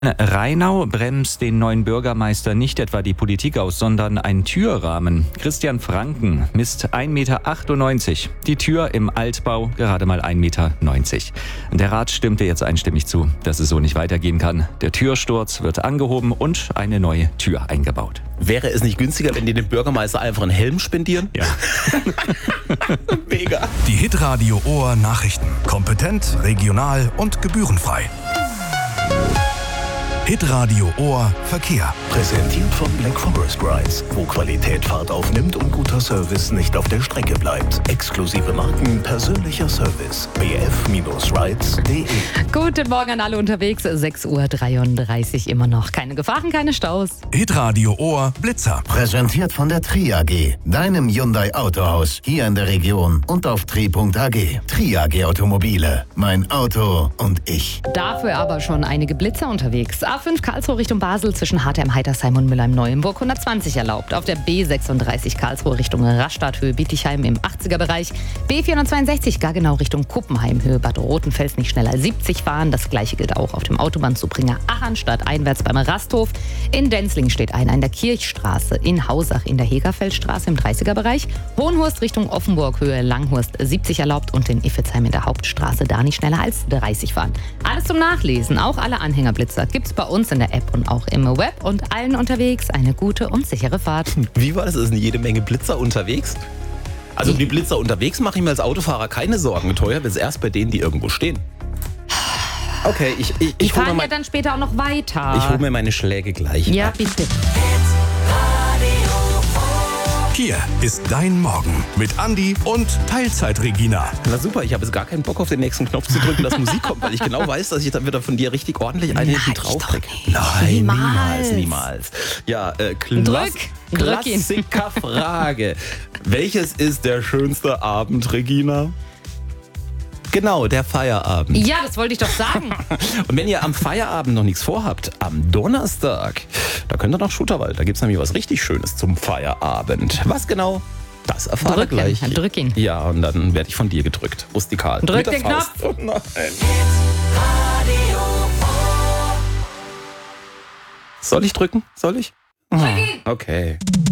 Rheinau bremst den neuen Bürgermeister nicht etwa die Politik aus, sondern ein Türrahmen. Christian Franken misst 1,98 Meter. Die Tür im Altbau gerade mal 1,90 Meter. Der Rat stimmte jetzt einstimmig zu, dass es so nicht weitergehen kann. Der Türsturz wird angehoben und eine neue Tür eingebaut. Wäre es nicht günstiger, wenn die dem Bürgermeister einfach einen Helm spendieren? Ja. Mega. Die Hitradio Ohr Nachrichten. Kompetent, regional und gebührenfrei. Hitradio Ohr Verkehr. Präsentiert von Black Forest Rides, wo Qualität Fahrt aufnimmt und guter Service nicht auf der Strecke bleibt. Exklusive Marken, persönlicher Service. bf-rides.de. Guten Morgen an alle unterwegs. 6:33 Uhr immer noch. Keine Gefahren, keine Staus. Hitradio Ohr Blitzer. Präsentiert von der Tri AG, deinem Hyundai Autohaus, hier in der Region und auf tri.ag. Tri AG Automobile, mein Auto und ich. Dafür aber schon einige Blitzer unterwegs. A5 Karlsruhe Richtung Basel zwischen Hartheim-Heidersheim und Mülheim-Neuenburg 120 erlaubt. Auf der B36 Karlsruhe Richtung Rastatt Höhe Bietigheim im 80er-Bereich. B462 Gaggenau Richtung Kuppenheim Höhe Bad Rotenfels nicht schneller 70 fahren. Das gleiche gilt auch auf dem Autobahnzubringer Achenstadt einwärts beim Rasthof. In Denzlingen steht einer in der Kirchstraße. In Hausach in der Hegerfeldstraße im 30er-Bereich. Hohenhurst Richtung Offenburg Höhe Langhurst 70 erlaubt und in Iffezheim in der Hauptstraße da nicht schneller als 30 fahren. Alles zum Nachlesen, auch alle Anhängerblitzer gibt's bei uns in der App und auch im Web und allen unterwegs eine gute und sichere Fahrt. Wie war das? Es sind jede Menge Blitzer unterwegs? Also um die Blitzer unterwegs mache ich mir als Autofahrer keine Sorgen. Teuer wird es erst bei denen, die irgendwo stehen. Okay, Die fahren ja dann später auch noch weiter. Ich hole mir meine Schläge gleich. Ja, ab. bitte. Hier ist dein Morgen mit Andi und Teilzeit-Regina. Na super, ich habe jetzt gar keinen Bock auf den nächsten Knopf zu drücken, dass Musik kommt, weil ich genau weiß, dass ich dann wieder von dir richtig ordentlich einen hinten drauf kriege. Nein, niemals. Ja, Drück ihn. Klassikerfrage. Welches ist der schönste Abend, Regina? Genau, der Feierabend. Ja, das wollte ich doch sagen. Und wenn ihr am Feierabend noch nichts vorhabt, am Donnerstag, da könnt ihr nach Schutterwald. Da gibt es nämlich was richtig Schönes zum Feierabend. Was genau? Das erfahrt ihr gleich. Drück ihn. Ja, und dann werde ich von dir gedrückt. Rustikal. Drück Mit der den Faust. Knopf. Oh nein. Soll ich drücken? Soll ich? Drück ihn. Okay.